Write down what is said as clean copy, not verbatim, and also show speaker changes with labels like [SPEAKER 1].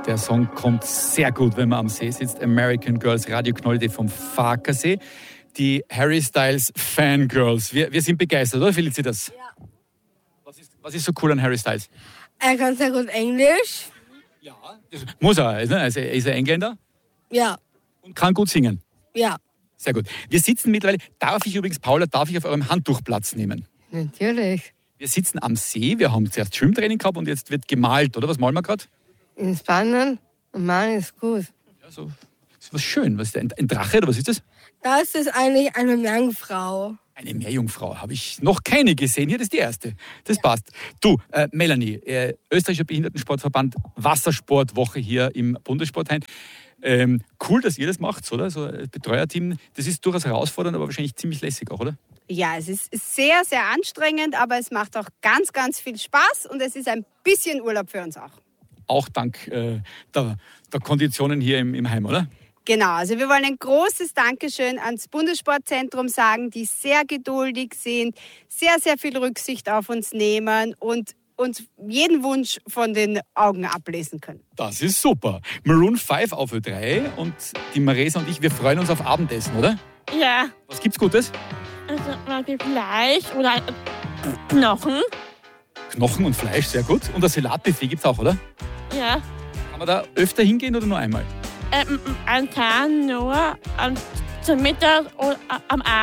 [SPEAKER 1] Der Song kommt sehr gut, wenn man am See sitzt. American Girls, Radio Knoll vom Farkasee. Die Harry Styles Fangirls. Wir sind begeistert, oder Felicitas?
[SPEAKER 2] Ja.
[SPEAKER 1] Was ist so cool an Harry Styles?
[SPEAKER 2] Er kann sehr gut Englisch.
[SPEAKER 1] Ja, das muss er. Ne? Also, ist er Engländer
[SPEAKER 2] Ja.
[SPEAKER 1] und kann gut singen.
[SPEAKER 2] Ja.
[SPEAKER 1] Sehr gut. Wir sitzen mittlerweile, Paula, darf ich auf eurem Handtuch Platz nehmen?
[SPEAKER 2] Natürlich.
[SPEAKER 1] Wir sitzen am See, wir haben zuerst Schwimmtraining gehabt und jetzt wird gemalt, oder? Was malen wir gerade?
[SPEAKER 2] Entspannen und malen ist gut.
[SPEAKER 1] Ja, so, das ist was schön. Was ist das, ein Drache oder was ist das?
[SPEAKER 2] Das ist eigentlich eine Meerjungfrau.
[SPEAKER 1] Eine Meerjungfrau habe ich noch keine gesehen. Hier, das ist die erste. Das passt. Du, Melanie, Österreichischer Behindertensportverband, Wassersportwoche hier im Bundessportheim. Cool, dass ihr das macht, oder? So ein Betreuerteam. Das ist durchaus herausfordernd, aber wahrscheinlich ziemlich lässig auch, oder?
[SPEAKER 3] Ja, es ist sehr, sehr anstrengend, aber es macht auch ganz, ganz viel Spaß und es ist ein bisschen Urlaub für uns auch.
[SPEAKER 1] Auch dank der Konditionen hier im Heim, oder?
[SPEAKER 3] Genau, also wir wollen ein großes Dankeschön ans Bundessportzentrum sagen, die sehr geduldig sind, sehr, sehr viel Rücksicht auf uns nehmen und uns jeden Wunsch von den Augen ablesen können.
[SPEAKER 1] Das ist super. Maroon 5 auf Ö3 und die Maresa und ich, wir freuen uns auf Abendessen, oder?
[SPEAKER 4] Ja,
[SPEAKER 1] Was gibt's Gutes?
[SPEAKER 4] also man gibt Fleisch oder Knochen.
[SPEAKER 1] Knochen und Fleisch, sehr gut. Und ein Salatbuffet gibt's auch, oder?
[SPEAKER 4] Ja,
[SPEAKER 1] Kann man da öfter hingehen oder nur einmal?
[SPEAKER 4] ein Tag nur zum Mittag oder am Abend.